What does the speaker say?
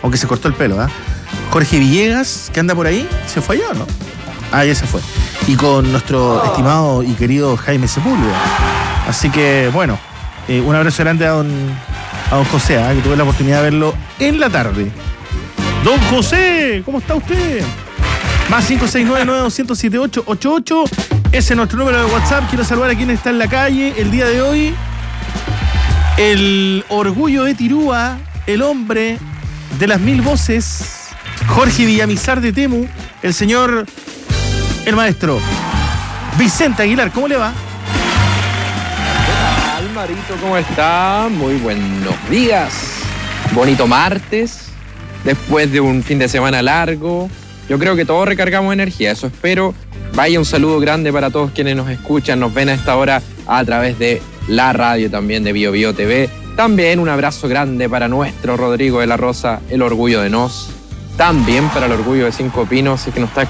aunque se cortó el pelo, ¿ah? Jorge Villegas, que anda por ahí, ¿se fue allá o no? Ah, ya se fue. Y con nuestro estimado y querido Jaime Sepúlveda. Así que, bueno, un abrazo grande a don José, que tuve la oportunidad de verlo en la tarde. Don José, ¿cómo está usted? Más 569-9207-888. Ese es nuestro número de WhatsApp. Quiero saludar a quien está en la calle el día de hoy. El orgullo de Tirúa, el hombre de las 1000 voces, Jorge Villamizar de Temu, el señor, el maestro Vicente Aguilar. ¿Cómo le va? ¿Qué tal, Marito? ¿Cómo está? Muy buenos días. Bonito martes, después de un fin de semana largo. Yo creo que todos recargamos energía, eso espero. Vaya, un saludo grande para todos quienes nos escuchan, nos ven a esta hora a través de la radio también de Bio Bio TV. También un abrazo grande para nuestro Rodrigo de la Rosa, el orgullo de Nos. También para el orgullo de Cinco Pinos, que nos está